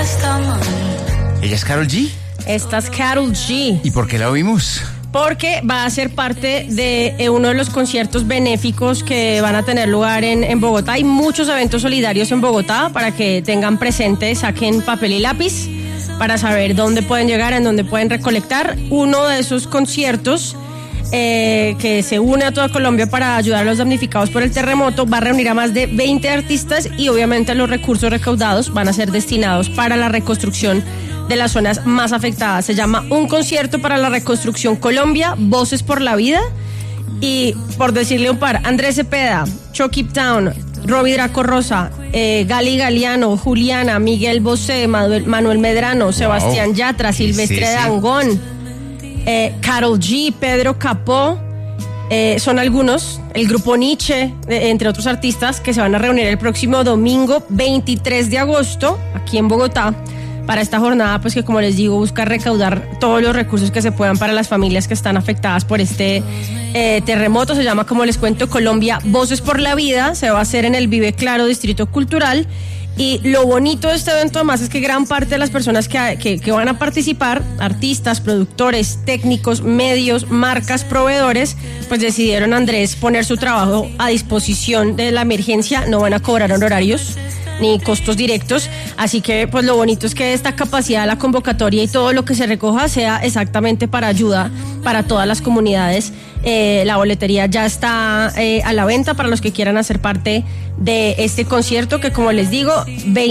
¿Ella es Karol G? Esta es Karol G. ¿Y por qué la oímos? Porque va a ser parte de uno de los conciertos benéficos que van a tener lugar en Bogotá. Hay muchos eventos solidarios en Bogotá para que tengan presente, saquen papel y lápiz para saber dónde pueden llegar, en dónde pueden recolectar. Uno de esos conciertos que se une a toda Colombia para ayudar a los damnificados por el terremoto va a reunir a más de 20 artistas y obviamente los recursos recaudados van a ser destinados para la reconstrucción de las zonas más afectadas. Se llama Un Concierto para la Reconstrucción Colombia, Voces por la Vida. Y por decirle un par, Andrés Cepeda, Chucky Town, Robbie Draco Rosa, Gali Galiano, Juliana, Miguel Bosé, Manuel Medrano, Sebastián Yatra, Silvestre Dangond, Karol G, Pedro Capó, son algunos, el grupo Nietzsche, entre otros artistas que se van a reunir el próximo domingo 23 de agosto aquí en Bogotá para esta jornada, pues que como les digo, busca recaudar todos los recursos que se puedan para las familias que están afectadas por este terremoto. Se llama, como les cuento, Colombia Voces por la Vida. Se va a hacer en el Vive Claro Distrito Cultural. Y lo bonito de este evento además es que gran parte de las personas que van a participar, artistas, productores, técnicos, medios, marcas, proveedores, pues decidieron, Andrés, poner su trabajo a disposición de la emergencia. No van a cobrar honorarios ni costos directos, así que pues lo bonito es que esta capacidad de la convocatoria y todo lo que se recoja sea exactamente para ayuda para todas las comunidades. La boletería ya está a la venta para los que quieran hacer parte de este concierto que, como les digo,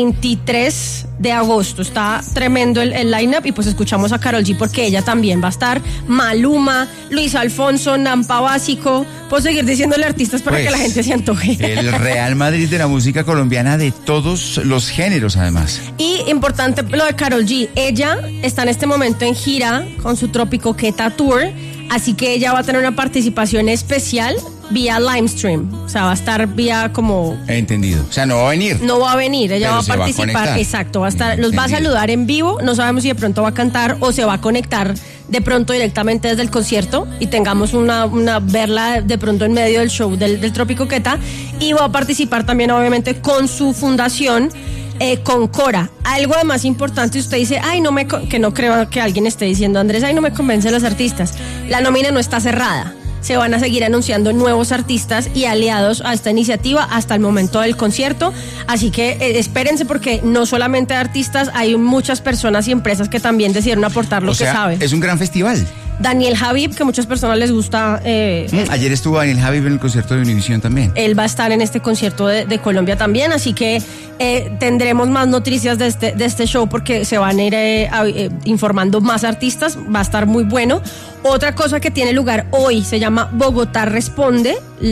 23 de agosto. Está tremendo el line-up y pues escuchamos a Karol G porque ella también va a estar. Maluma, Luis Alfonso, Nampa Básico. Puedo seguir diciéndole artistas para que la gente se antoje. El Real Madrid de la música colombiana de todos los géneros, además. Y importante lo de Karol G. Ella está en este momento en gira con su Tropicoqueta Tour. Así que ella va a tener una participación especial vía Livestream. O sea, va a estar vía como... Entendido. O sea, no va a venir. No va a venir, ella va a participar. Exacto, va a estar, los va a saludar en vivo. No sabemos si de pronto va a cantar o se va a conectar de pronto directamente desde el concierto y tengamos una verla de pronto en medio del show del Tropicoqueta. Y va a participar también, obviamente, con su fundación, con Cora. Algo además importante, usted dice, que no creo que alguien esté diciendo, Andrés, no me convencen los artistas. La nómina no está cerrada. Se van a seguir anunciando nuevos artistas y aliados a esta iniciativa hasta el momento del concierto. Así que espérense porque no solamente artistas, hay muchas personas y empresas que también decidieron aportar lo que saben. Es un gran festival. Daniel Javib, que a muchas personas les gusta. Ayer estuvo Daniel Javib en el concierto de Univisión también. Él va a estar en este concierto de Colombia también, así que tendremos más noticias de este show porque se van a ir informando más artistas, va a estar muy bueno. Otra cosa que tiene lugar hoy se llama Bogotá Responde,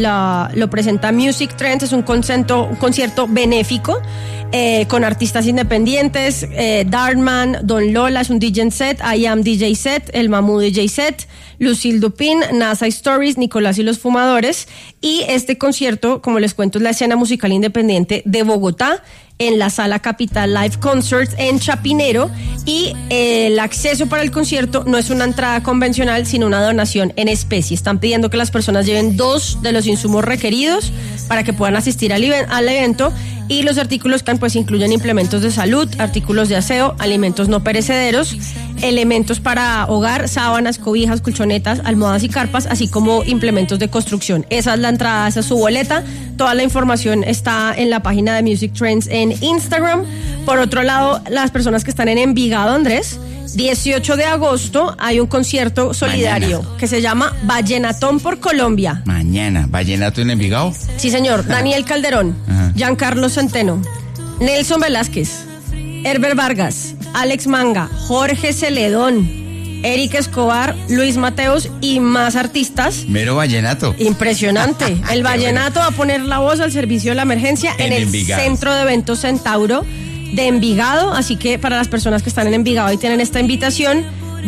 lo presenta Music Trends, es un concierto benéfico con artistas independientes, Dartman, Don Lola es un DJ set, I Am DJ set, El Mamu DJ set, Lucille Dupin, NASA Stories, Nicolás y los Fumadores. Y este concierto, como les cuento, es la escena musical independiente de Bogotá en la Sala Capital Live Concerts en Chapinero. Y el acceso para el concierto no es una entrada convencional, sino una donación en especie. Están pidiendo que las personas lleven 2 de los insumos requeridos para que puedan asistir al evento. Y los artículos que pues incluyen implementos de salud, artículos de aseo, alimentos no perecederos, elementos para hogar, sábanas, cobijas, colchonetas, almohadas y carpas, así como implementos de construcción. Esa es la entrada, esa es su boleta. Toda la información está en la página de Music Trends en Instagram. Por otro lado, las personas que están en Envigado, Andrés, 18 de agosto hay un concierto solidario que se llama Vallenatón por Colombia. Mañana, ¿Vallenato en Envigado? Sí, señor. Daniel Calderón, Giancarlo Centeno, Nelson Velázquez, Herbert Vargas, Alex Manga, Jorge Celedón, Eric Escobar, Luis Mateos y más artistas. Mero vallenato. Impresionante. El vallenato va a poner la voz al servicio de la emergencia en el Envigado. Centro de Eventos Centauro de Envigado, así que para las personas que están en Envigado y tienen esta invitación,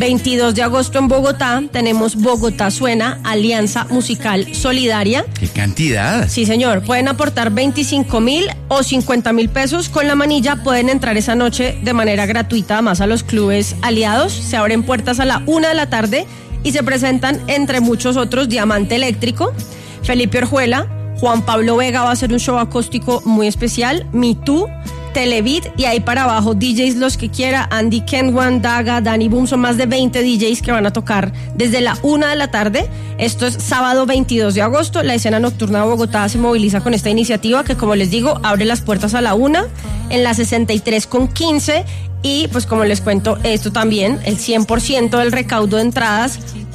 22 de agosto en Bogotá, tenemos Bogotá Suena, Alianza Musical Solidaria. ¡Qué cantidad! Sí, señor, pueden aportar 25,000 o 50,000 pesos con la manilla, pueden entrar esa noche de manera gratuita, además a los clubes aliados, se abren puertas a la 1 de la tarde y se presentan entre muchos otros Diamante Eléctrico, Felipe Orjuela, Juan Pablo Vega va a hacer un show acústico muy especial, Me Too, Televid, y ahí para abajo DJs los que quiera, Andy Kenwan, Daga, Danny Boom, son más de 20 DJs que van a tocar desde la 1 de la tarde. Esto es sábado 22 de agosto. La escena nocturna de Bogotá se moviliza con esta iniciativa que, como les digo, abre las puertas a la 1 en la 63 con 15. Y pues como les cuento, esto también, el 100% del recaudo de entradas